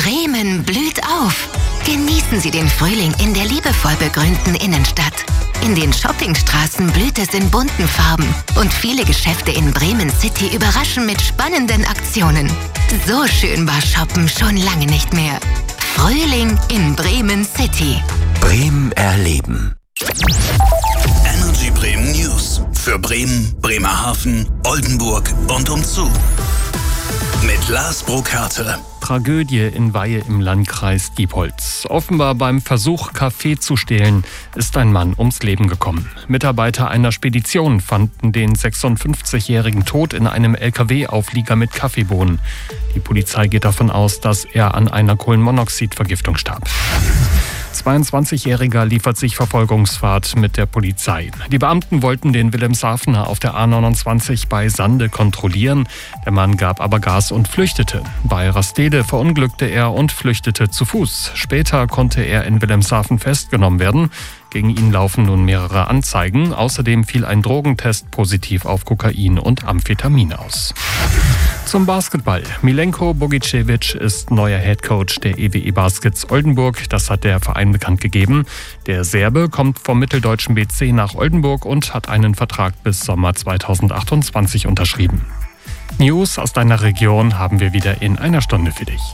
Bremen blüht auf. Genießen Sie den Frühling in der liebevoll begrünten Innenstadt. In den Shoppingstraßen blüht es in bunten Farben und viele Geschäfte in Bremen City überraschen mit spannenden Aktionen. So schön war Shoppen schon lange nicht mehr. Frühling in Bremen City. Bremen erleben. Energy Bremen News für Bremen, Bremerhaven, Oldenburg und umzu. Mit Lars Burkhardt. Tragödie in Weihe im Landkreis Diepholz. Offenbar beim Versuch, Kaffee zu stehlen, ist ein Mann ums Leben gekommen. Mitarbeiter einer Spedition fanden den 56-Jährigen tot in einem LKW-Auflieger mit Kaffeebohnen. Die Polizei geht davon aus, dass er an einer Kohlenmonoxidvergiftung starb. 22-Jähriger liefert sich Verfolgungsfahrt mit der Polizei. Die Beamten wollten den Wilhelmshavener auf der A29 bei Sande kontrollieren. Der Mann gab aber Gas und flüchtete. Bei Rastede verunglückte er und flüchtete zu Fuß. Später konnte er in Wilhelmshaven festgenommen werden. Gegen ihn laufen nun mehrere Anzeigen. Außerdem fiel ein Drogentest positiv auf Kokain und Amphetamin aus. Zum Basketball. Milenko Bogicevic ist neuer Headcoach der EWE Baskets Oldenburg. Das hat der Verein bekannt gegeben. Der Serbe kommt vom mitteldeutschen BC nach Oldenburg und hat einen Vertrag bis Sommer 2028 unterschrieben. News aus deiner Region haben wir wieder in einer Stunde für dich.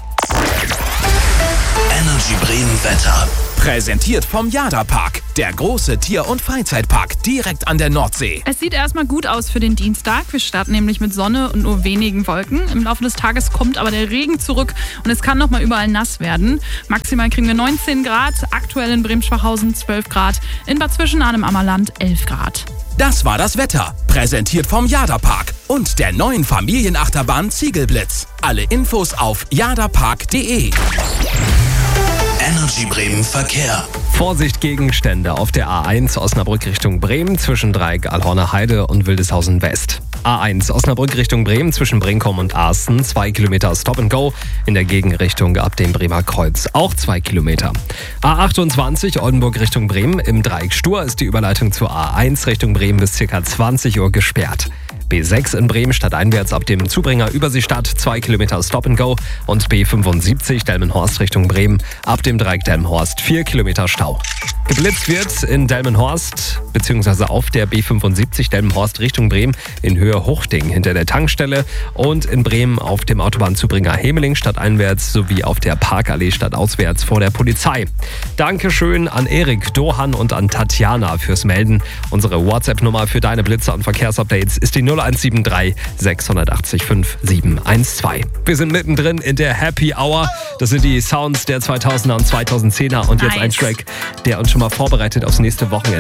Energy Bremen Wetter. Präsentiert vom Jada-Park, der große Tier- und Freizeitpark direkt an der Nordsee. Es sieht erstmal gut aus für den Dienstag. Wir starten nämlich mit Sonne und nur wenigen Wolken. Im Laufe des Tages kommt aber der Regen zurück und es kann noch mal überall nass werden. Maximal kriegen wir 19 Grad, aktuell in Bremen-Schwachhausen 12 Grad, in Bad Zwischenahn im Ammerland 11 Grad. Das war das Wetter, präsentiert vom Jada-Park und der neuen Familienachterbahn Ziegelblitz. Alle Infos auf jadapark.de. Energy Bremen Verkehr. Vorsicht Gegenstände auf der A1 Osnabrück Richtung Bremen zwischen Dreieck Alhorner Heide und Wildeshausen West. A1 Osnabrück Richtung Bremen zwischen Brinkum und Arsten 2 Kilometer Stop and Go. In der Gegenrichtung ab dem Bremer Kreuz auch 2 Kilometer. A28 Oldenburg Richtung Bremen im Dreieck Stur ist die Überleitung zur A1 Richtung Bremen bis ca. 20 Uhr gesperrt. B6 in Bremen stadteinwärts ab dem Zubringer Überseestadt 2 Kilometer Stop and Go und B75 Delmenhorst Richtung Bremen ab dem Dreieck Delmenhorst 4 Kilometer Stau. Geblitzt wird in Delmenhorst bzw. auf der B75 Delmenhorst Richtung Bremen in Höhe Hochding hinter der Tankstelle und in Bremen auf dem Autobahnzubringer Hemeling stadteinwärts sowie auf der Parkallee stadtauswärts vor der Polizei. Dankeschön an Erik, Dohan und an Tatjana fürs Melden. Unsere WhatsApp-Nummer für deine Blitzer und Verkehrsupdates ist die 0173 680 5712. Wir sind mittendrin in der Happy Hour. Das sind die Sounds der 2000er und 2010er und jetzt ein Track, der uns schon mal vorbereitet aufs nächste Wochenende.